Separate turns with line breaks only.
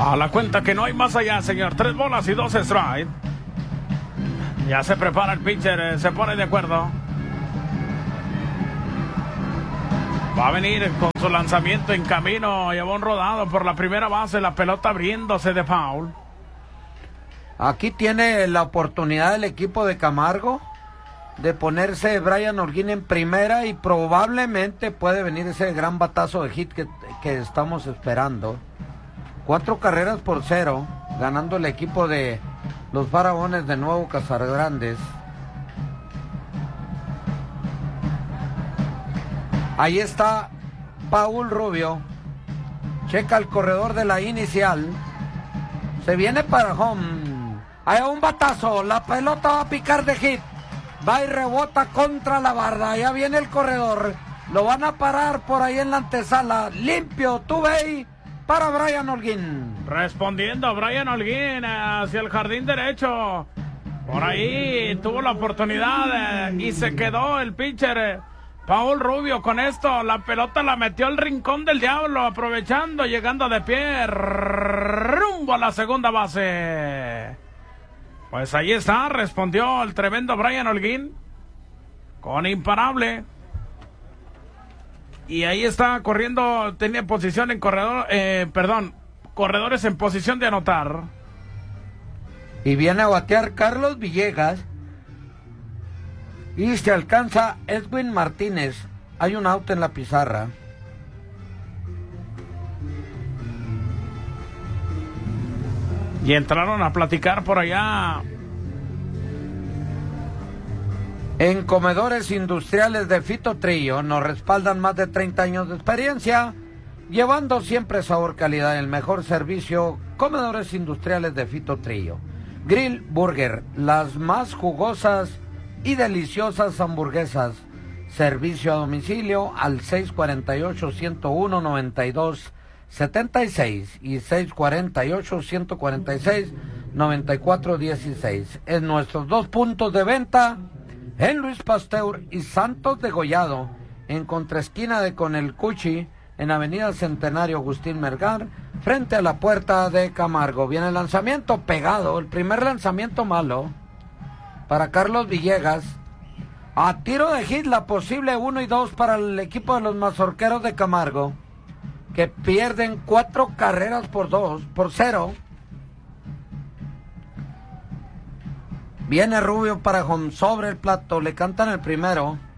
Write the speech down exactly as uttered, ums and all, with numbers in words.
A la cuenta que no hay más allá, señor. Tres bolas y dos strikes. Ya se prepara el pitcher, eh, se pone de acuerdo. Va a venir con su lanzamiento en camino. Llevó un rodado por la primera base. La pelota abriéndose de foul.
Aquí tiene la oportunidad el equipo de Camargo de ponerse Brian Holguín en primera y probablemente puede venir ese gran batazo de hit que, que estamos esperando. Cuatro carreras por cero, ganando el equipo de los Faraones de Nuevo Casagrandes. Ahí está Paul Rubio. Checa el corredor de la inicial. Se viene para home. Hay un batazo. La pelota va a picar de hit. Va y rebota contra la barda. Ya viene el corredor. Lo van a parar por ahí en la antesala. Limpio, Tubey para Brian Holguín.
Respondiendo Brian Holguín hacia el jardín derecho. Por ahí tuvo la oportunidad eh, y se quedó el pitcher eh, Paul Rubio. Con esto la pelota la metió al rincón del diablo, aprovechando, llegando de pie rumbo a la segunda base. Pues ahí está, respondió el tremendo Brian Holguín con imparable. Y ahí está corriendo, tenía posición en corredor, eh, perdón, corredores en posición de anotar.
Y viene a batear Carlos Villegas. Y se alcanza Edwin Martínez. Hay un out en la pizarra.
Y entraron a platicar por allá.
En Comedores Industriales de Fito Trillo nos respaldan más de treinta años de experiencia, llevando siempre sabor, calidad y el mejor servicio. Comedores Industriales de Fito Trillo. Grill Burger, las más jugosas y deliciosas hamburguesas. Servicio a domicilio al seis cuatro ocho, uno cero uno, nueve dos siete seis y seis cuatro ocho, uno cuatro seis, nueve cuatro uno seis. En nuestros dos puntos de venta, en Luis Pasteur y Santos Degollado, en contraesquina de Con el Cuchi, en Avenida Centenario Agustín Melgar, frente a la puerta de Camargo. Viene el lanzamiento pegado, el primer lanzamiento malo para Carlos Villegas. A tiro de hit, la posible uno y dos para el equipo de los Mazorqueros de Camargo, que pierden cuatro carreras por dos, por cero. Viene Rubio para home sobre el plato, le cantan el primero.